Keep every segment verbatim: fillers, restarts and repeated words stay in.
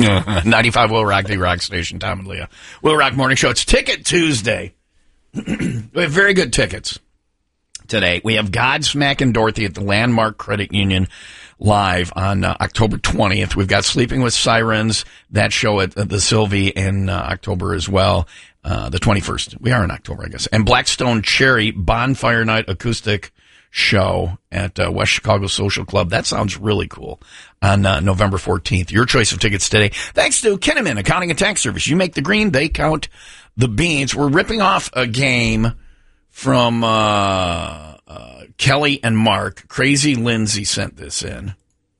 ninety-five Will Rock, the Rock Station, Tom and Leah. Will Rock Morning Show. It's Ticket Tuesday. We have very good tickets today. We have Godsmack and Dorothy at the Landmark Credit Union live on uh, October twentieth. We've got Sleeping with Sirens, that show at, at the Sylvie in uh, October as well, uh, the twenty-first. We are in October, I guess. And Blackstone Cherry Bonfire Night Acoustic Show at uh, West Chicago Social Club. That sounds really cool. On uh, November fourteenth. Your choice of tickets today. Thanks to Kinnaman Accounting and Tax Service. You make the green, they count the beans. We're ripping off a game from uh, uh, Kelly and Mark. Crazy Lindsay sent this in.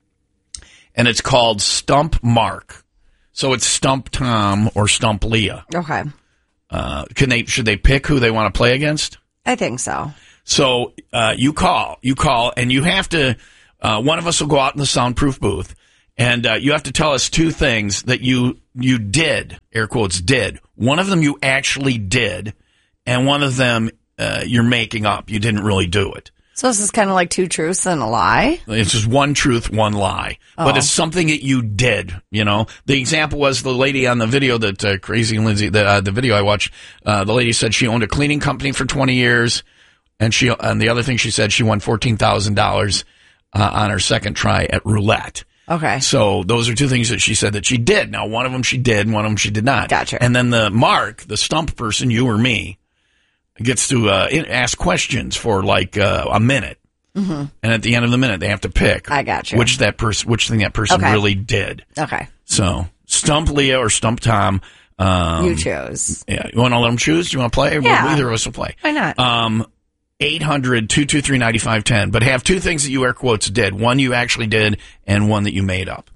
And it's called Stump Mark. So it's Stump Tom or Stump Leah. Okay. Uh, can they? Should they pick who they want to play against? I think so. So uh, you call. You call, and you have to... Uh, one of us will go out in the soundproof booth, and uh, you have to tell us two things that you you did, air quotes, did. One of them you actually did, and one of them uh, you're making up. You didn't really do it. So this is kind of like two truths and a lie? It's just one truth, one lie. Oh. But it's something that you did, you know. The example was the lady on the video that uh, Crazy Lindsay, the, uh, the video I watched, uh, the lady said she owned a cleaning company for twenty years, and she and the other thing she said, she won fourteen thousand dollars. Uh, on her second try at roulette. Okay. So those are two things that she said that she did. Now, one of them she did, and one of them she did not. Gotcha. And then the Mark, the stump person, you or me, gets to uh, ask questions for like uh, a minute. Mm-hmm. And at the end of the minute, they have to pick. I gotcha. Which that person, which thing that person okay. really did. Okay. So Stump Leah or Stump Tom. Um, you chose. Yeah. You want to let them choose? Do you want to play? Yeah. Well, either of us will play. Why not? Um. eight hundred, two two three, nine five one zero, but have two things that you air quotes did. One you actually did and one that you made up.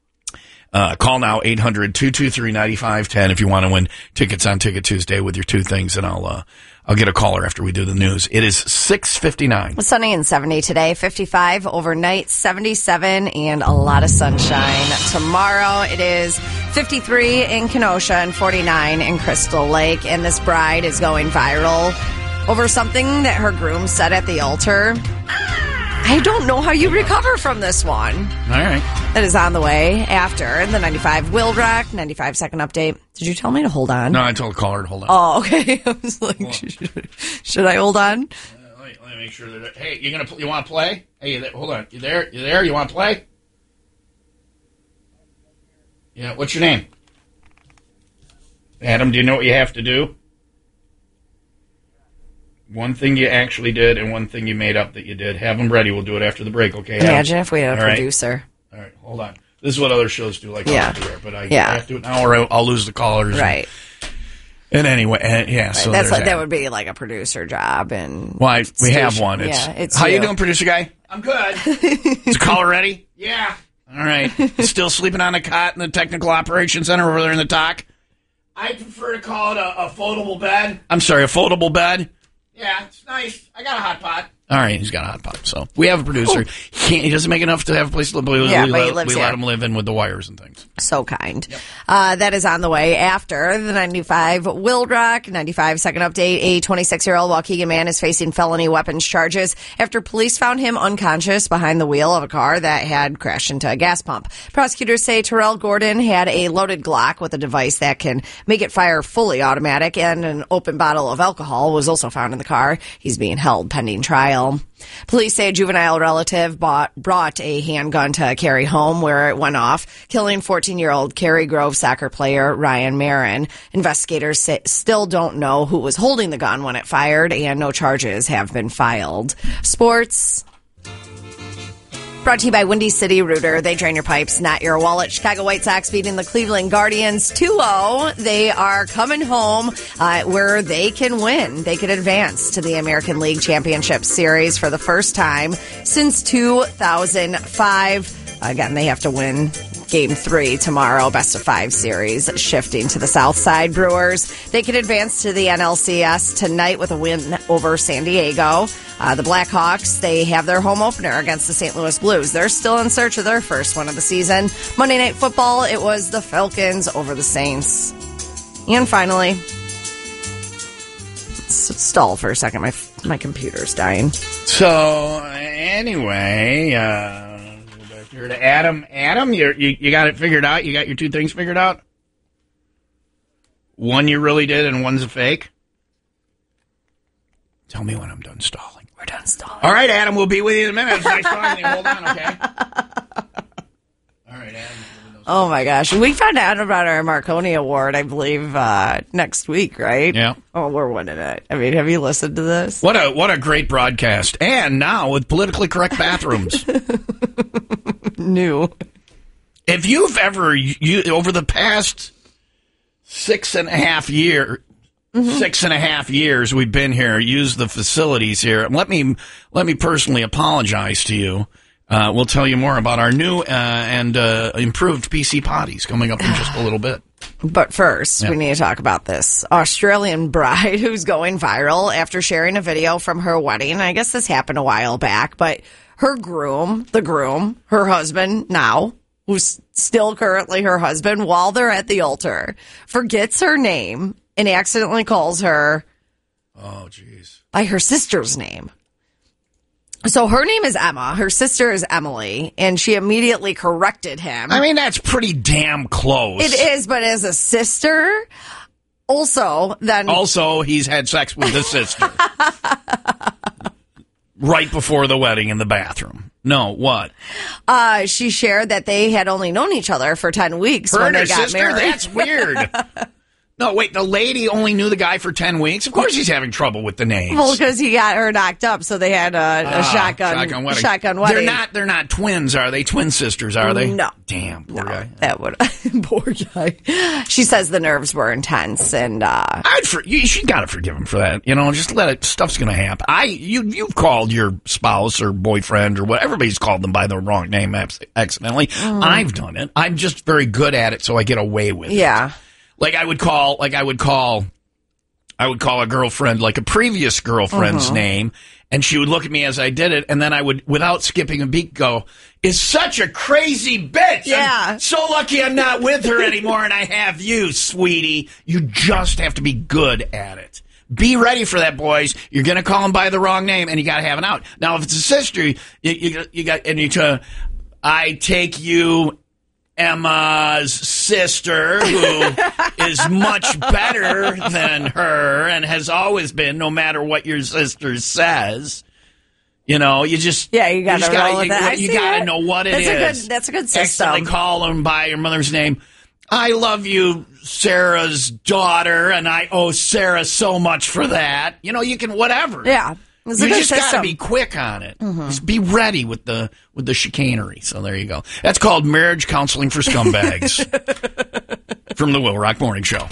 Uh, call now, eight hundred, two two three, nine five one zero if you want to win tickets on Ticket Tuesday with your two things, and I'll uh, I'll get a caller after we do the news. It is six fifty-nine. Sunny and seventy today, fifty-five overnight, seventy-seven, and a lot of sunshine. Tomorrow it is fifty-three in Kenosha and forty-nine in Crystal Lake, and this bride is going viral over something that her groom said at the altar. I don't know how you recover from this one. All right. That is on the way after the ninety-five Will Rock, ninety-five second update. Did you tell me to hold on? No, I told the caller to hold on. Oh, okay. I was like, should, should I hold on? Uh, let, me, let me make sure that... Hey, you gonna you want to play? Hey, you there? Hold on. You there? You there? You want to play? Yeah, what's your name? Adam, do you know what you have to do? One thing you actually did and one thing you made up that you did. Have them ready. We'll do it after the break, okay? Imagine if we had a All producer. Right. All right, hold on. This is what other shows do, like yeah. Here, but I, yeah. I have to do it now or I'll, I'll lose the callers. Right. And, and anyway, and, yeah, right. so That's like, that. that would be like a producer job. And well, I, we station. have one. It's, yeah, it's how you. you doing, producer guy? I'm good. Is the caller ready? Yeah. All right. Still sleeping on a cot in the technical operations center over there in the dock? I prefer to call it a, a foldable bed. I'm sorry, a foldable bed? Yeah, it's nice. I got a hot pot. All right, he's got a hot pot. So we have a producer. He, can't, he doesn't make enough to have a place to live, but we, yeah, we, but he let, lives we here. let him live in with the wires and things. So kind. Yep. Uh, that is on the way after the ninety-five Will Rock, ninety-five second update. A twenty-six-year-old Waukegan man is facing felony weapons charges after police found him unconscious behind the wheel of a car that had crashed into a gas pump. Prosecutors say Terrell Gordon had a loaded Glock with a device that can make it fire fully automatic, and an open bottle of alcohol was also found in the car. He's being held pending trial. Police say a juvenile relative bought, brought a handgun to carry home where it went off, killing fourteen-year-old Cary Grove soccer player Ryan Marin. Investigators say, still don't know who was holding the gun when it fired, and no charges have been filed. Sports. Brought to you by Windy City Rooter. They drain your pipes, not your wallet. Chicago White Sox beating the Cleveland Guardians two oh. They are coming home uh, where they can win. They can advance to the American League Championship Series for the first time since two thousand five. Again, they have to win Game three tomorrow, best of five series, shifting to the South Side. Brewers, they could advance to the N L C S tonight with a win over San Diego. Uh, the Blackhawks, they have their home opener against the Saint Louis Blues. They're still in search of their first one of the season. Monday Night Football, it was the Falcons over the Saints. And finally, stall for a second. My my computer's dying. So, anyway, uh... Here to Adam. Adam, you you you got it figured out? You got your two things figured out? One you really did and one's a fake? Tell me when I'm done stalling. We're done stalling. All right, Adam, we'll be with you in a minute. It's nice talking to you. Hold on, okay? All right, Adam. Oh, my gosh. We found out about our Marconi Award, I believe, uh, next week, right? Yeah. Oh, we're winning it. I mean, have you listened to this? What a what a great broadcast. And now with politically correct bathrooms. New. If you've ever, you, over the past six and a half year, mm-hmm. six and a half years we've been here, used the facilities here, let me let me personally apologize to you. Uh, we'll tell you more about our new uh, and uh, improved P C potties coming up in just a little bit. But first, yeah. we need to talk about this Australian bride who's going viral after sharing a video from her wedding. I guess this happened a while back, but her groom, the groom, her husband now, who's still currently her husband, while they're at the altar, forgets her name and accidentally calls her oh, jeez. by her sister's name. So her name is Emma. Her sister is Emily, and she immediately corrected him. I mean, that's pretty damn close. It is, but as a sister, also, then... Also, he's had sex with the sister. Right before the wedding in the bathroom. No, what? Uh, she shared that they had only known each other for ten weeks Her when and they her got sister? married. That's weird. No, wait, the lady only knew the guy for ten weeks? Of course he's having trouble with the names. Well, because he got her knocked up, so they had a, a Ah, shotgun, shotgun wedding. shotgun wedding. They're not, they're not twins, are they? Twin sisters, are they? No. Damn, poor No, guy. that would poor guy. She says the nerves were intense, and uh, I'd for, you, you got to forgive him for that. You know, just let it. Stuff's going to happen. I, you, you've called your spouse or boyfriend or what. Everybody's called them by the wrong name accidentally. Mm. I've done it. I'm just very good at it, so I get away with yeah. it. Like I would call, like I would call, I would call a girlfriend like a previous girlfriend's uh-huh. name, and she would look at me as I did it, and then I would, without skipping a beat, go, "Is such a crazy bitch. Yeah. I'm so lucky I'm not with her anymore, and I have you, sweetie." You just have to be good at it. Be ready for that, boys. You're going to call him by the wrong name, and you got to have an out. Now, if it's a sister, you, you, you got, and you try, I take you, Emma's sister, who is much better than her and has always been, no matter what your sister says. You know, you just yeah, you got to roll with you, that. you got to know what it that's is. A good, that's a good system. Accidentally call them by your mother's name. I love you, Sarah's daughter, and I owe Sarah so much for that. You know, you can whatever. Yeah. It's You just got to be quick on it. Mm-hmm. Just be ready with the with the chicanery. So there you go. That's called marriage counseling for scumbags. From the Will Rock Morning Show.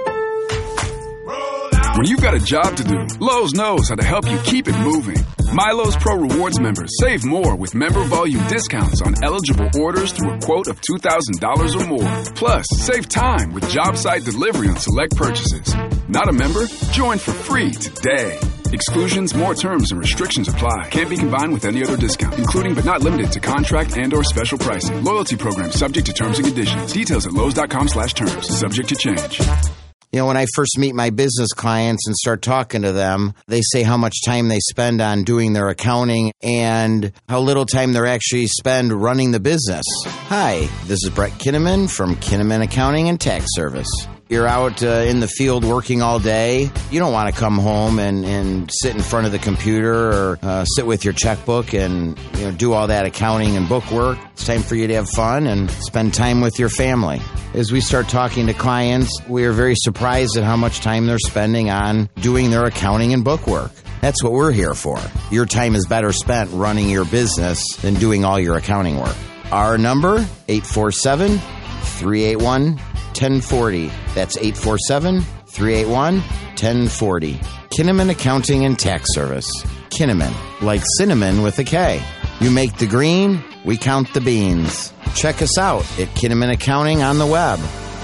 When you've got a job to do, Lowe's knows how to help you keep it moving. MyLowe's Pro Rewards members save more with member volume discounts on eligible orders through a quote of two thousand dollars or more. Plus, save time with job site delivery on select purchases. Not a member? Join for free today. Exclusions, more terms, and restrictions apply. Can't be combined with any other discount, including but not limited to contract and or special pricing. Loyalty program subject to terms and conditions. Details at Lowe's.com slash terms. Subject to change. You know, when I first meet my business clients and start talking to them, they say how much time they spend on doing their accounting and how little time they actually spend running the business. Hi, this is Brett Kinnaman from Kinnaman Accounting and Tax Service. You're out uh, in the field working all day. You don't want to come home and, and sit in front of the computer or uh, sit with your checkbook and you know do all that accounting and book work. It's time for you to have fun and spend time with your family. As we start talking to clients, we are very surprised at how much time they're spending on doing their accounting and book work. That's what we're here for. Your time is better spent running your business than doing all your accounting work. Our number, eight four seven, three eight one, one oh four oh. That's eight four seven, three eight one, one oh four oh. Kinnaman Accounting and Tax Service. Kinnaman, like cinnamon with a K. You make the green, we count the beans. Check us out at Kinnaman Accounting on the web.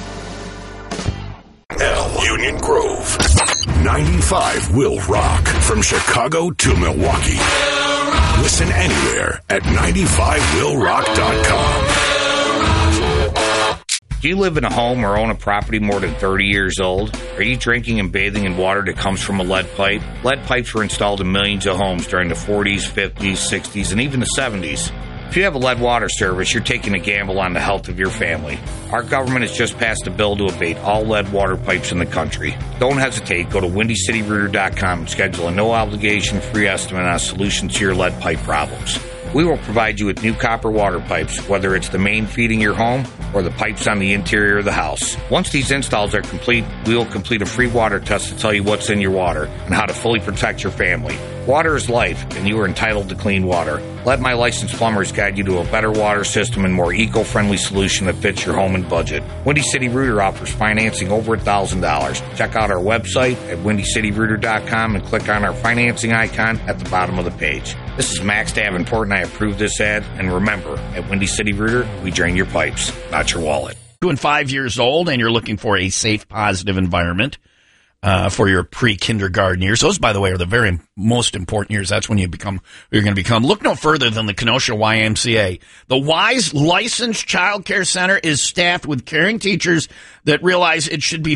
L Union Grove. ninety-five will rock from Chicago to Milwaukee. Listen anywhere at ninety-five will rock dot com. Do you live in a home or own a property more than thirty years old? Are you drinking and bathing in water that comes from a lead pipe? Lead pipes were installed in millions of homes during the forties, fifties, sixties, and even the seventies. If you have a lead water service, you're taking a gamble on the health of your family. Our government has just passed a bill to abate all lead water pipes in the country. Don't hesitate. Go to windy city rooter dot com and schedule a no-obligation free estimate on a solution to your lead pipe problems. We will provide you with new copper water pipes, whether it's the main feeding your home or the pipes on the interior of the house. Once these installs are complete, we will complete a free water test to tell you what's in your water and how to fully protect your family. Water is life, and you are entitled to clean water. Let my licensed plumbers guide you to a better water system and more eco-friendly solution that fits your home and budget. Windy City Rooter offers financing over one thousand dollars. Check out our website at windy city rooter dot com and click on our financing icon at the bottom of the page. This is Max Davenport, and I approve this ad. And remember, at Windy City Rooter, we drain your pipes, not your wallet. Two and five years old, and you're looking for a safe, positive environment uh, for your pre-kindergarten years. Those, by the way, are the very most important years. That's when you become, you're going to become. Look no further than the Kenosha Y M C A. The Wise Licensed Child Care Center is staffed with caring teachers that realize it should be